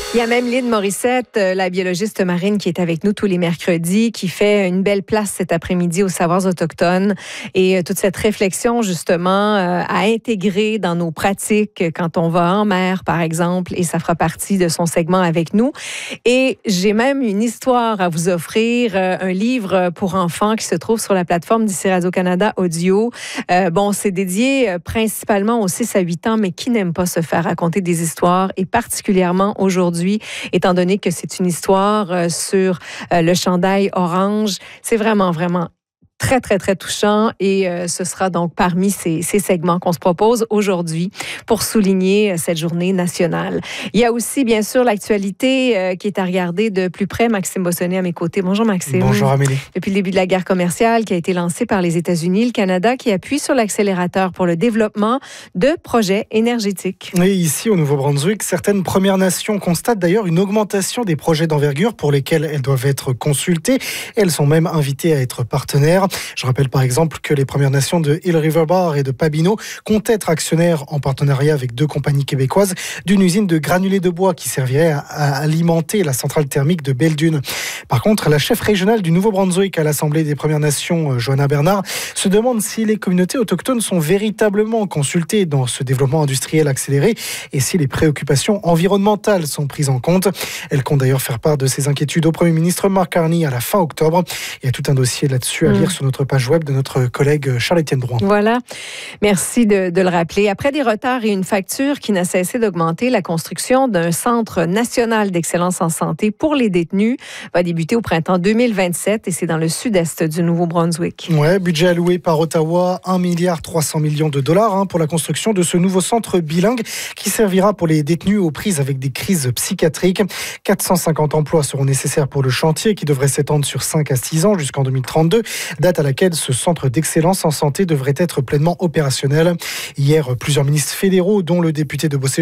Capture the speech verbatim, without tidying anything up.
Il y a même Lynn Morissette, la biologiste marine qui est avec nous tous les mercredis, qui fait une belle place cet après-midi aux savoirs autochtones et toute cette réflexion justement à intégrer dans nos pratiques quand on va en mer, par exemple, et ça fera partie de son segment avec nous. Et j'ai même une histoire à vous offrir, un livre pour enfants qui se trouve sur la plateforme d'ici Radio-Canada Audio. Euh, bon, c'est dédié principalement aux six à huit ans, mais qui n'aime pas se faire raconter des histoires, et particulièrement aujourd'hui, étant donné que c'est une histoire euh, sur euh, le chandail orange. C'est vraiment, vraiment très, très, très touchant et euh, ce sera donc parmi ces, ces segments qu'on se propose aujourd'hui pour souligner euh, cette journée nationale. Il y a aussi, bien sûr, l'actualité euh, qui est à regarder de plus près. Maxime Bossonnet à mes côtés. Bonjour, Maxime. Bonjour, Amélie. Depuis le début de la guerre commerciale qui a été lancée par les États-Unis, le Canada qui appuie sur l'accélérateur pour le développement de projets énergétiques. Et ici, au Nouveau-Brunswick, certaines Premières Nations constatent d'ailleurs une augmentation des projets d'envergure pour lesquels elles doivent être consultées. Elles sont même invitées à être partenaires. Je rappelle par exemple que les Premières Nations de Hill River Bar et de Pabineau comptent être actionnaires en partenariat avec deux compagnies québécoises d'une usine de granulés de bois qui servirait à, à alimenter la centrale thermique de Belle-Dune. Par contre, la chef régionale du Nouveau-Brunswick à l'Assemblée des Premières Nations, Johanna Bernard, se demande si les communautés autochtones sont véritablement consultées dans ce développement industriel accéléré et si les préoccupations environnementales sont prises en compte. Elle compte d'ailleurs faire part de ses inquiétudes au Premier ministre Mark Carney à la fin octobre. Il y a tout un dossier là-dessus à lire mmh. sur notre page web de notre collègue Charles-Étienne Drouin. Voilà, merci de, de le rappeler. Après des retards et une facture qui n'a cessé d'augmenter, la construction d'un centre national d'excellence en santé pour les détenus va débuter au printemps deux mille vingt-sept et c'est dans le sud-est du Nouveau-Brunswick. Ouais, budget alloué par Ottawa, un milliard trois cents millions de dollars hein, pour la construction de ce nouveau centre bilingue qui servira pour les détenus aux prises avec des crises psychiatriques. quatre cent cinquante emplois seront nécessaires pour le chantier qui devrait s'étendre sur cinq à six ans jusqu'en deux mille trente-deux, date à laquelle ce centre d'excellence en santé devrait être pleinement opérationnel. Hier, plusieurs ministres fédéraux, dont le député de Beauce